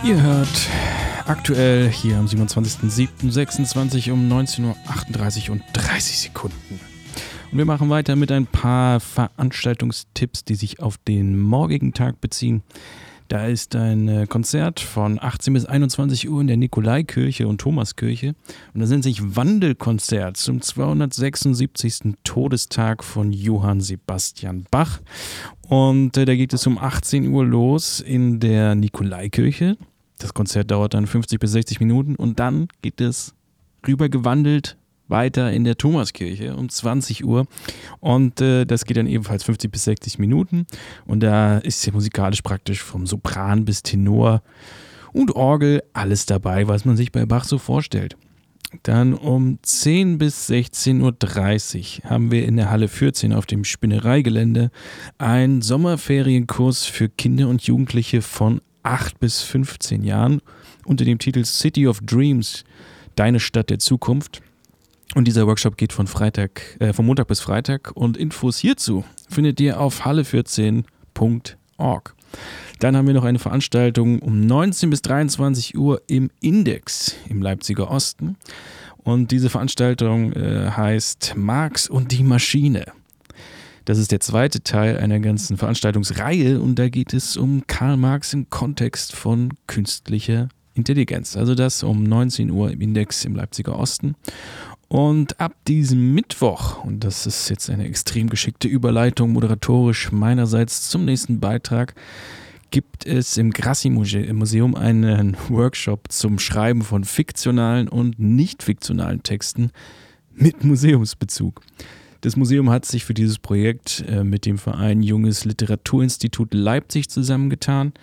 Ihr hört aktuell hier am 27.07.26 um 19:38 Uhr und 30 Sekunden. Und wir machen weiter mit ein paar Veranstaltungstipps, die sich auf den morgigen Tag beziehen. Da ist ein Konzert von 18 bis 21 Uhr in der Nikolaikirche und Thomaskirche. Und das nennt sich Wandelkonzert zum 276. Todestag von Johann Sebastian Bach. Und da geht es um 18 Uhr los in der Nikolaikirche. Das Konzert dauert dann 50 bis 60 Minuten und dann geht es rübergewandelt weiter in der Thomaskirche um 20 Uhr und das geht dann ebenfalls 50 bis 60 Minuten und da ist ja musikalisch praktisch vom Sopran bis Tenor und Orgel alles dabei, was man sich bei Bach so vorstellt. Dann um 10 bis 16:30 Uhr haben wir in der Halle 14 auf dem Spinnereigelände einen Sommerferienkurs für Kinder und Jugendliche von 8 bis 15 Jahren unter dem Titel City of Dreams, deine Stadt der Zukunft. Und dieser Workshop geht von Montag bis Freitag und Infos hierzu findet ihr auf halle14.org. Dann haben wir noch eine Veranstaltung um 19 bis 23 Uhr im Index im Leipziger Osten. Und diese Veranstaltung heißt Marx und die Maschine. Das ist der zweite Teil einer ganzen Veranstaltungsreihe und da geht es um Karl Marx im Kontext von künstlicher Intelligenz. Also das um 19 Uhr im Index im Leipziger Osten. Und ab diesem Mittwoch, und das ist jetzt eine extrem geschickte Überleitung moderatorisch meinerseits zum nächsten Beitrag, gibt es im Grassi-Museum einen Workshop zum Schreiben von fiktionalen und nicht fiktionalen Texten mit Museumsbezug. Das Museum hat sich für dieses Projekt mit dem Verein Junges Literaturinstitut Leipzig zusammengetan.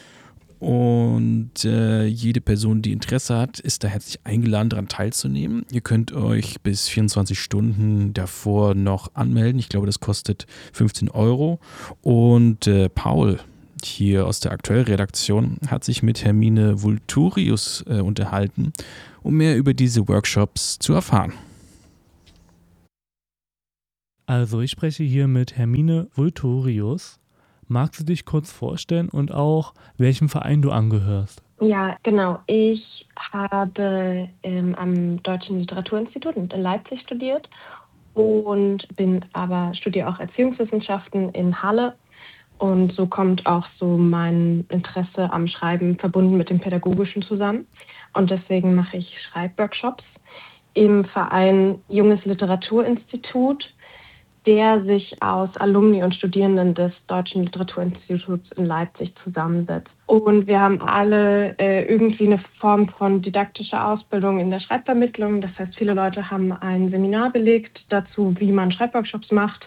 Und jede Person, die Interesse hat, ist da herzlich eingeladen, daran teilzunehmen. Ihr könnt euch bis 24 Stunden davor noch anmelden. Ich glaube, das kostet 15 Euro. Und Paul hier aus der Aktuellredaktion hat sich mit Hermine Vulturius unterhalten, um mehr über diese Workshops zu erfahren. Also ich spreche hier mit Hermine Vulturius. Magst du dich kurz vorstellen und auch, welchem Verein du angehörst? Ja, genau. Ich habe am Deutschen Literaturinstitut in Leipzig studiert und studiere auch Erziehungswissenschaften in Halle. Und so kommt auch so mein Interesse am Schreiben verbunden mit dem Pädagogischen zusammen. Und deswegen mache ich Schreibworkshops im Verein Junges Literaturinstitut, der sich aus Alumni und Studierenden des Deutschen Literaturinstituts in Leipzig zusammensetzt. Und wir haben alle irgendwie eine Form von didaktischer Ausbildung in der Schreibvermittlung. Das heißt, viele Leute haben ein Seminar belegt dazu, wie man Schreibworkshops macht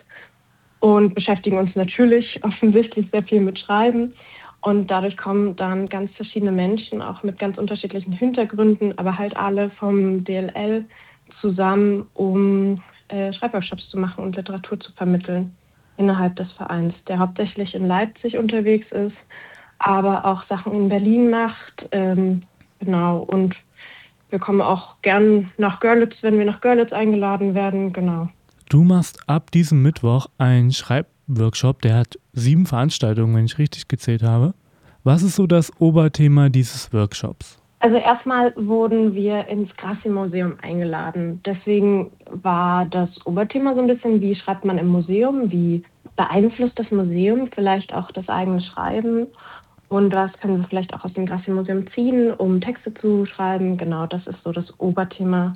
und beschäftigen uns natürlich offensichtlich sehr viel mit Schreiben. Und dadurch kommen dann ganz verschiedene Menschen, auch mit ganz unterschiedlichen Hintergründen, aber halt alle vom DLL zusammen, um Schreibworkshops zu machen und Literatur zu vermitteln innerhalb des Vereins, der hauptsächlich in Leipzig unterwegs ist, aber auch Sachen in Berlin macht. Genau, und wir kommen auch gern nach Görlitz, wenn wir nach Görlitz eingeladen werden. Genau. Du machst ab diesem Mittwoch einen Schreibworkshop, der hat 7 Veranstaltungen, wenn ich richtig gezählt habe. Was ist so das Oberthema dieses Workshops? Also erstmal wurden wir ins Grassi-Museum eingeladen. Deswegen war das Oberthema so ein bisschen, wie schreibt man im Museum, wie beeinflusst das Museum vielleicht auch das eigene Schreiben und was können wir vielleicht auch aus dem Grassi-Museum ziehen, um Texte zu schreiben. Genau, das ist so das Oberthema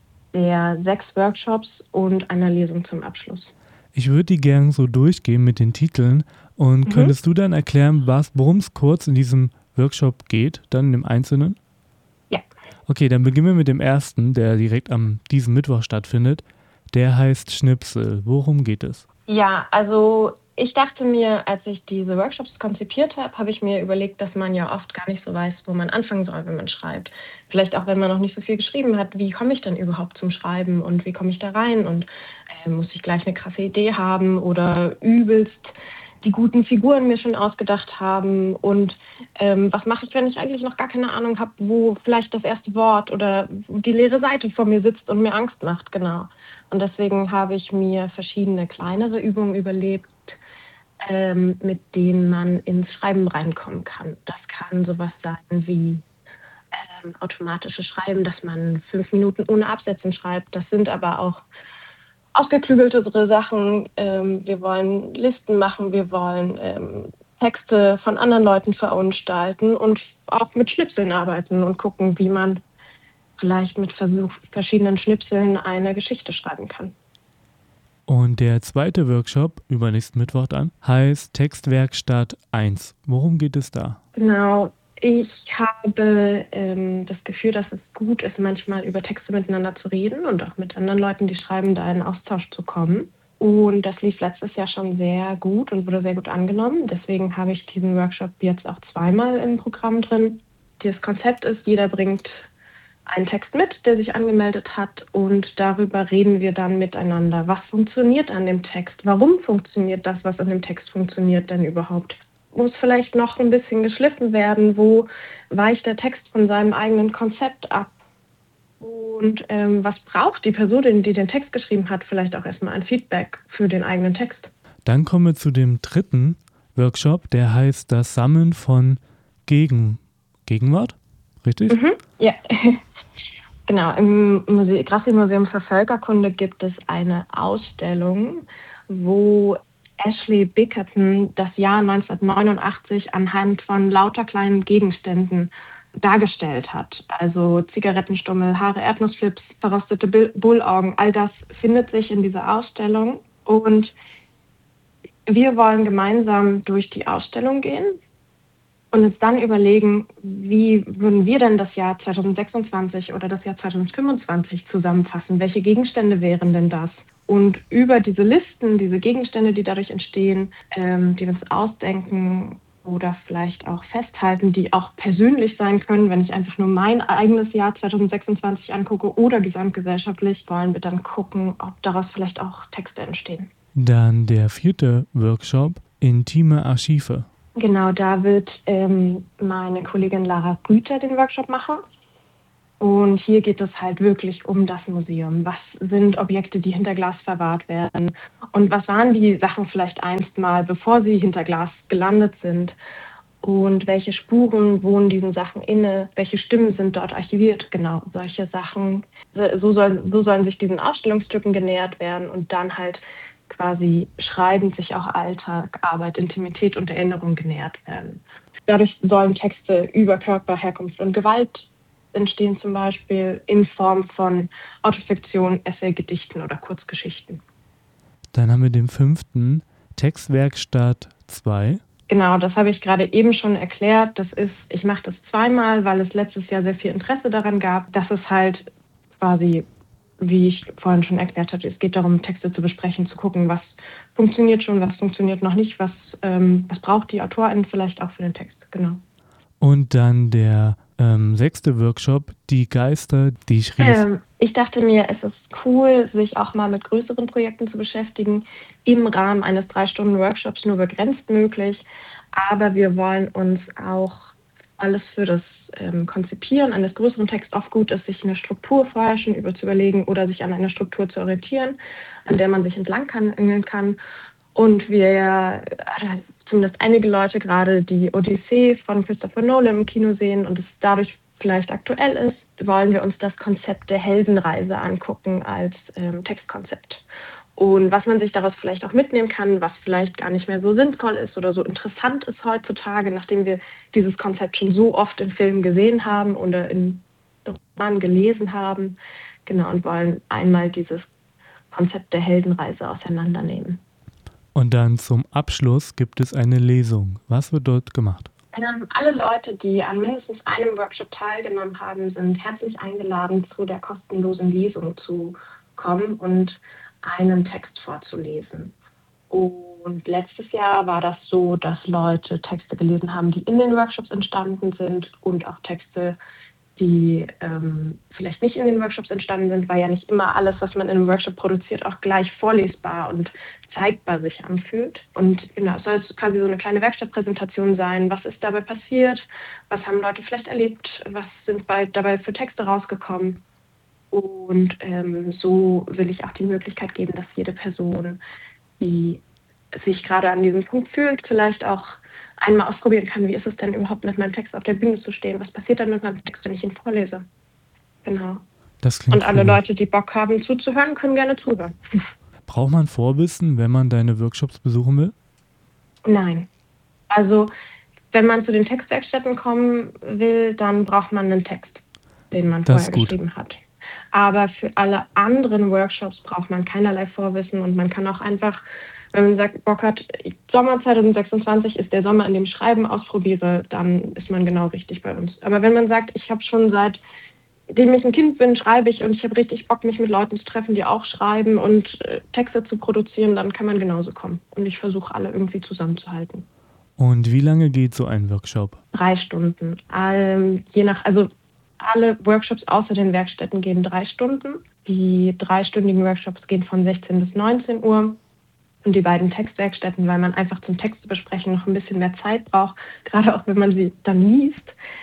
der 6 Workshops und einer Lesung zum Abschluss. Ich würde die gerne so durchgehen mit den Titeln und könntest du dann erklären, worum es kurz in diesem Workshop geht, dann im Einzelnen? Ja. Okay, dann beginnen wir mit dem ersten, der direkt am diesem Mittwoch stattfindet. Der heißt Schnipsel. Worum geht es? Ja, also ich dachte mir, als ich diese Workshops konzipiert habe, habe ich mir überlegt, dass man ja oft gar nicht so weiß, wo man anfangen soll, wenn man schreibt. Vielleicht auch, wenn man noch nicht so viel geschrieben hat, wie komme ich denn überhaupt zum Schreiben und wie komme ich da rein und muss ich gleich eine krasse Idee haben oder übelst die guten Figuren mir schon ausgedacht haben und was mache ich, wenn ich eigentlich noch gar keine Ahnung habe, wo vielleicht das erste Wort oder die leere Seite vor mir sitzt und mir Angst macht, genau. Und deswegen habe ich mir verschiedene kleinere Übungen überlegt, mit denen man ins Schreiben reinkommen kann. Das kann sowas sein wie automatische Schreiben, dass man 5 Minuten ohne Absätzen schreibt. Das sind aber auch ausgeklügeltere Sachen. Wir wollen Listen machen, wir wollen Texte von anderen Leuten verunstalten und auch mit Schnipseln arbeiten und gucken, wie man vielleicht mit verschiedenen Schnipseln eine Geschichte schreiben kann. Und der zweite Workshop, übernächsten Mittwoch dann, heißt Textwerkstatt 1. Worum geht es da? Genau, ich habe das Gefühl, dass es gut ist, manchmal über Texte miteinander zu reden und auch mit anderen Leuten, die schreiben, da in Austausch zu kommen. Und das lief letztes Jahr schon sehr gut und wurde sehr gut angenommen. Deswegen habe ich diesen Workshop jetzt auch zweimal im Programm drin. Das Konzept ist, jeder bringt einen Text mit, der sich angemeldet hat, und darüber reden wir dann miteinander. Was funktioniert an dem Text? Warum funktioniert das, was an dem Text funktioniert, denn überhaupt? Muss vielleicht noch ein bisschen geschliffen werden? Wo weicht der Text von seinem eigenen Konzept ab? Und was braucht die Person, die den Text geschrieben hat, vielleicht auch erstmal ein Feedback für den eigenen Text? Dann kommen wir zu dem dritten Workshop, der heißt das Sammeln von Gegenwart, richtig? Ja, genau. Im Grassi-Museum für Völkerkunde gibt es eine Ausstellung, wo Ashley Bickerton das Jahr 1989 anhand von lauter kleinen Gegenständen dargestellt hat. Also Zigarettenstummel, Haare, Erdnussflips, verrostete Bullaugen, all das findet sich in dieser Ausstellung. Und wir wollen gemeinsam durch die Ausstellung gehen und uns dann überlegen, wie würden wir denn das Jahr 2026 oder das Jahr 2025 zusammenfassen? Welche Gegenstände wären denn das? Und über diese Listen, diese Gegenstände, die dadurch entstehen, die wir uns ausdenken oder vielleicht auch festhalten, die auch persönlich sein können, wenn ich einfach nur mein eigenes Jahr 2026 angucke oder gesamtgesellschaftlich, wollen wir dann gucken, ob daraus vielleicht auch Texte entstehen. Dann der vierte Workshop, Intime Archive. Genau, da wird meine Kollegin Lara Rüther den Workshop machen. Und hier geht es halt wirklich um das Museum. Was sind Objekte, die hinter Glas verwahrt werden? Und was waren die Sachen vielleicht einst mal, bevor sie hinter Glas gelandet sind? Und welche Spuren wohnen diesen Sachen inne? Welche Stimmen sind dort archiviert? Genau, solche Sachen. So sollen sich diesen Ausstellungsstücken genähert werden und dann halt quasi schreibend sich auch Alltag, Arbeit, Intimität und Erinnerung genähert werden. Dadurch sollen Texte über Körper, Herkunft und Gewalt entstehen, zum Beispiel in Form von Autofiktion, Essay, Gedichten oder Kurzgeschichten. Dann haben wir den fünften, Textwerkstatt 2. Genau, das habe ich gerade eben schon erklärt. Ich mache das zweimal, weil es letztes Jahr sehr viel Interesse daran gab. Das ist halt quasi, wie ich vorhin schon erklärt habe, es geht darum, Texte zu besprechen, zu gucken, was funktioniert schon, was funktioniert noch nicht, was braucht die Autorin vielleicht auch für den Text. Genau. Und dann der sechste Workshop, die Geister, die ich rief. Ich dachte mir, es ist cool, sich auch mal mit größeren Projekten zu beschäftigen, im Rahmen eines 3-Stunden-Workshops nur begrenzt möglich. Aber wir wollen uns auch alles für das Konzipieren eines größeren Texts auch gut ist, sich eine Struktur vorher schon zu überlegen oder sich an einer Struktur zu orientieren, an der man sich entlang hangeln kann. Und wir, zumindest einige Leute, gerade die Odyssee von Christopher Nolan im Kino sehen und es dadurch vielleicht aktuell ist, wollen wir uns das Konzept der Heldenreise angucken als Textkonzept. Und was man sich daraus vielleicht auch mitnehmen kann, was vielleicht gar nicht mehr so sinnvoll ist oder so interessant ist heutzutage, nachdem wir dieses Konzept schon so oft in Filmen gesehen haben oder in Romanen gelesen haben. Genau, und wollen einmal dieses Konzept der Heldenreise auseinandernehmen. Und dann zum Abschluss gibt es eine Lesung. Was wird dort gemacht? Alle Leute, die an mindestens einem Workshop teilgenommen haben, sind herzlich eingeladen, zu der kostenlosen Lesung zu kommen und einen Text vorzulesen. Und letztes Jahr war das so, dass Leute Texte gelesen haben, die in den Workshops entstanden sind und auch Texte, die vielleicht nicht in den Workshops entstanden sind, weil ja nicht immer alles, was man in einem Workshop produziert, auch gleich vorlesbar und zeigbar sich anfühlt. Und genau, es soll quasi so eine kleine Werkstattpräsentation sein. Was ist dabei passiert? Was haben Leute vielleicht erlebt? Was sind dabei für Texte rausgekommen? Und so will ich auch die Möglichkeit geben, dass jede Person, die sich gerade an diesem Punkt fühlt, vielleicht auch einmal ausprobieren kann, wie ist es denn überhaupt mit meinem Text auf der Bühne zu stehen? Was passiert dann mit meinem Text, wenn ich ihn vorlese? Genau. Das klingt Und alle cool. Leute, die Bock haben zuzuhören, können gerne zuhören. Braucht man Vorwissen, wenn man deine Workshops besuchen will? Nein. Also, wenn man zu den Textwerkstätten kommen will, dann braucht man einen Text, den man Das ist vorher gut. geschrieben hat. Aber für alle anderen Workshops braucht man keinerlei Vorwissen und man kann auch einfach, wenn man sagt, Bock hat, Sommer 2026 ist der Sommer, in dem ich Schreiben ausprobiere, dann ist man genau richtig bei uns. Aber wenn man sagt, ich habe schon seitdem ich ein Kind bin, schreibe ich und ich habe richtig Bock, mich mit Leuten zu treffen, die auch schreiben und Texte zu produzieren, dann kann man genauso kommen. Und ich versuche, alle irgendwie zusammenzuhalten. Und wie lange geht so ein Workshop? 3 Stunden. Alle Workshops außer den Werkstätten gehen 3 Stunden. Die 3-stündigen Workshops gehen von 16 bis 19 Uhr. Und die beiden Textwerkstätten, weil man einfach zum Text zu besprechen noch ein bisschen mehr Zeit braucht, gerade auch wenn man sie dann liest,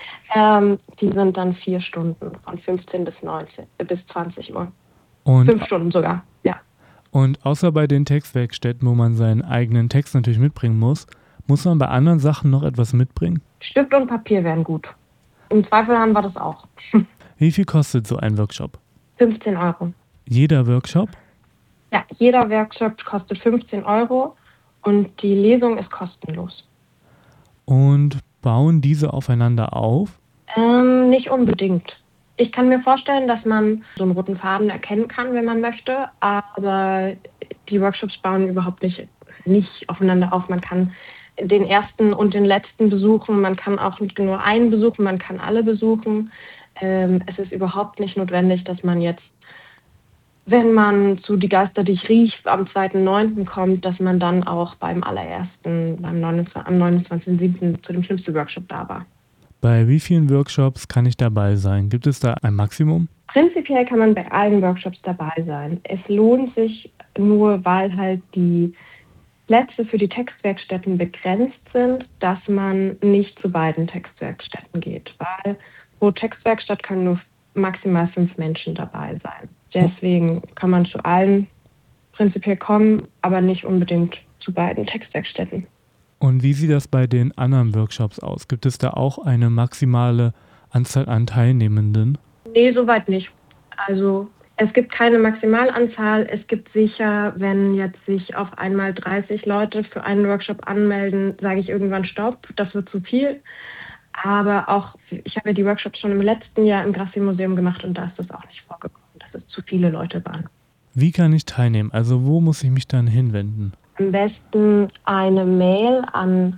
die sind dann 4 Stunden, von 15 bis 20 Uhr. Und 5 Stunden sogar, ja. Und außer bei den Textwerkstätten, wo man seinen eigenen Text natürlich mitbringen muss man bei anderen Sachen noch etwas mitbringen? Stift und Papier wären gut. Im Zweifel haben wir das auch. Wie viel kostet so ein Workshop? 15 Euro. Jeder Workshop? Ja, jeder Workshop kostet 15 Euro und die Lesung ist kostenlos. Und bauen diese aufeinander auf? Nicht unbedingt. Ich kann mir vorstellen, dass man so einen roten Faden erkennen kann, wenn man möchte, aber die Workshops bauen überhaupt nicht aufeinander auf. Man kann den ersten und den letzten besuchen, man kann auch nicht nur einen besuchen, man kann alle besuchen. Es ist überhaupt nicht notwendig, dass man jetzt, wenn man zu Die Geister dich rief am 2.9. kommt, dass man dann auch beim allerersten, am 29.7. zu dem schlimmsten Workshop da war. Bei wie vielen Workshops kann ich dabei sein? Gibt es da ein Maximum? Prinzipiell kann man bei allen Workshops dabei sein. Es lohnt sich nur, weil halt die Plätze für die Textwerkstätten begrenzt sind, dass man nicht zu beiden Textwerkstätten geht, weil pro Textwerkstatt können nur maximal 5 Menschen dabei sein. Deswegen kann man zu allen prinzipiell kommen, aber nicht unbedingt zu beiden Textwerkstätten. Und wie sieht das bei den anderen Workshops aus? Gibt es da auch eine maximale Anzahl an Teilnehmenden? Nee, soweit nicht. Also es gibt keine Maximalanzahl. Es gibt sicher, wenn jetzt sich auf einmal 30 Leute für einen Workshop anmelden, sage ich irgendwann Stopp, das wird zu viel. Aber auch, ich habe ja die Workshops schon im letzten Jahr im Grassi-Museum gemacht und da ist das auch nicht vorgekommen, dass es zu viele Leute waren. Wie kann ich teilnehmen? Also wo muss ich mich dann hinwenden? Am besten eine Mail an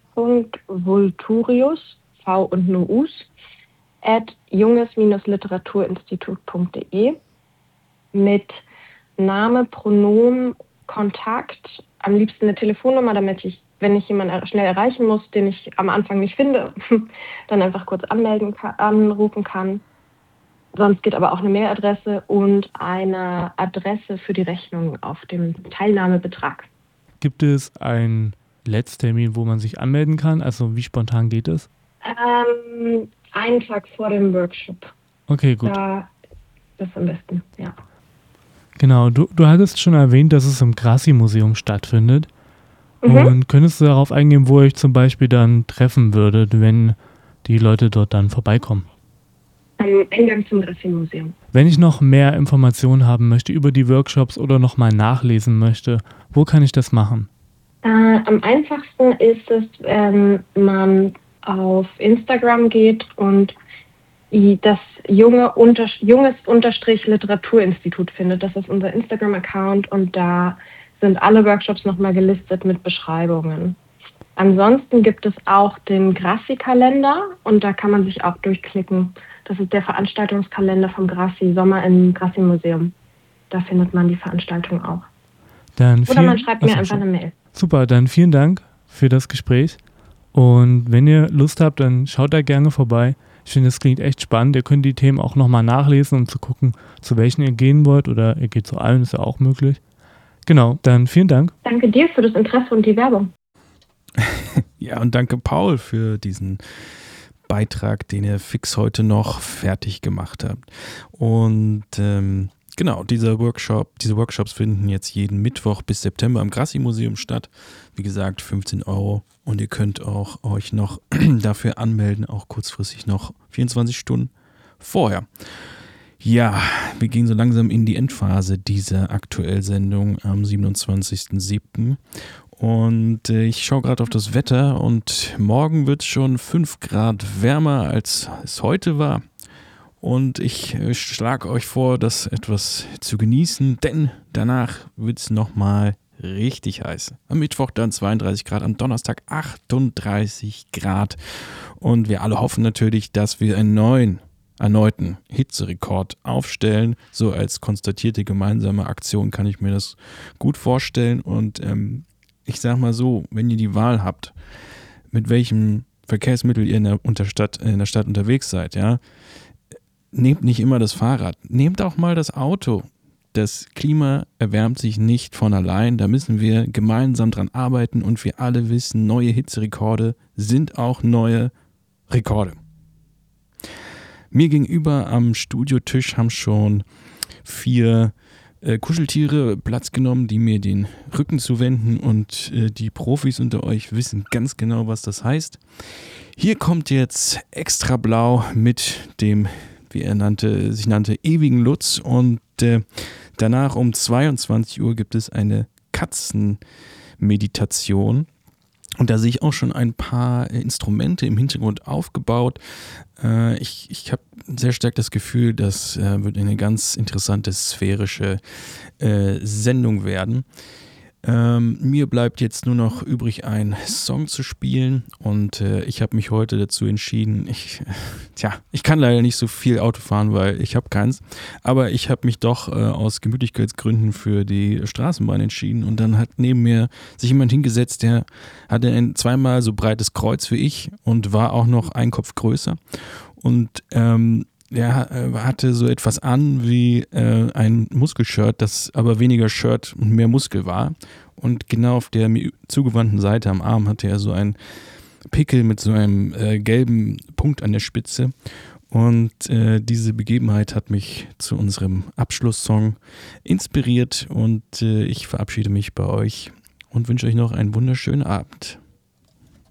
h.vulturius, V und nur Us, @junges-literaturinstitut.de mit Name, Pronomen, Kontakt, am liebsten eine Telefonnummer, damit ich, wenn ich jemanden schnell erreichen muss, den ich am Anfang nicht finde, dann einfach kurz anrufen kann. Sonst geht aber auch eine Mailadresse und eine Adresse für die Rechnung auf dem Teilnahmebetrag. Gibt es einen Letztermin, wo man sich anmelden kann? Also wie spontan geht es? Einen Tag vor dem Workshop. Okay, gut. Da ist am besten, ja. Genau, du hattest schon erwähnt, dass es im Grassi-Museum stattfindet. Und könntest du darauf eingehen, wo ihr euch zum Beispiel dann treffen würdet, wenn die Leute dort dann vorbeikommen? Am Eingang zum Grassi-Museum. Wenn ich noch mehr Informationen haben möchte über die Workshops oder nochmal nachlesen möchte, wo kann ich das machen? Am einfachsten ist es, wenn man auf Instagram geht und das Junges-Literaturinstitut findet. Das ist unser Instagram-Account und da sind alle Workshops nochmal gelistet mit Beschreibungen. Ansonsten gibt es auch den Grassi-Kalender und da kann man sich auch durchklicken. Das ist der Veranstaltungskalender vom Grassi, Sommer im Grassi-Museum. Da findet man die Veranstaltung auch. Oder man schreibt mir einfach eine Mail. Super, dann vielen Dank für das Gespräch. Und wenn ihr Lust habt, dann schaut da gerne vorbei. Ich finde, das klingt echt spannend. Ihr könnt die Themen auch nochmal nachlesen, um zu gucken, zu welchen ihr gehen wollt. Oder ihr geht zu allen, ist ja auch möglich. Genau, dann vielen Dank. Danke dir für das Interesse und die Werbung. Ja, und danke Paul für diesen Beitrag, den ihr fix heute noch fertig gemacht habt. Und Genau, diese Workshops finden jetzt jeden Mittwoch bis September im Grassi-Museum statt. Wie gesagt, 15 € und ihr könnt auch euch noch dafür anmelden, auch kurzfristig noch 24 Stunden vorher. Ja, wir gehen so langsam in die Endphase dieser Aktuellsendung am 27.07. Und ich schaue gerade auf das Wetter und morgen wird es schon 5 Grad wärmer, als es heute war. Und ich schlage euch vor, das etwas zu genießen, denn danach wird es nochmal richtig heiß. Am Mittwoch dann 32 Grad, am Donnerstag 38 Grad. Und wir alle hoffen natürlich, dass wir einen erneuten Hitzerekord aufstellen. So als konstatierte gemeinsame Aktion kann ich mir das gut vorstellen. Und ich sage mal so, wenn ihr die Wahl habt, mit welchem Verkehrsmittel ihr in der Stadt unterwegs seid, ja, nehmt nicht immer das Fahrrad, nehmt auch mal das Auto. Das Klima erwärmt sich nicht von allein, da müssen wir gemeinsam dran arbeiten und wir alle wissen, neue Hitzerekorde sind auch neue Rekorde. Mir gegenüber am Studiotisch haben schon 4 Kuscheltiere Platz genommen, die mir den Rücken zuwenden und die Profis unter euch wissen ganz genau, was das heißt. Hier kommt jetzt Extra Blau mit dem, wie er sich nannte, ewigen Lutz und danach um 22 Uhr gibt es eine Katzenmeditation. Und da sehe ich auch schon ein paar Instrumente im Hintergrund aufgebaut. Ich habe sehr stark das Gefühl, das wird eine ganz interessante sphärische Sendung werden. Mir bleibt jetzt nur noch übrig, einen Song zu spielen und ich habe mich heute dazu entschieden, ich kann leider nicht so viel Auto fahren, weil ich habe keins, aber ich habe mich doch aus Gemütlichkeitsgründen für die Straßenbahn entschieden und dann hat neben mir sich jemand hingesetzt, der hatte ein 2-mal so breites Kreuz wie ich und war auch noch einen Kopf größer und er hatte so etwas an wie ein Muskelshirt, das aber weniger Shirt und mehr Muskel war. Und genau auf der mir zugewandten Seite am Arm hatte er so einen Pickel mit so einem gelben Punkt an der Spitze. Und diese Begebenheit hat mich zu unserem Abschlusssong inspiriert. Und ich verabschiede mich bei euch und wünsche euch noch einen wunderschönen Abend.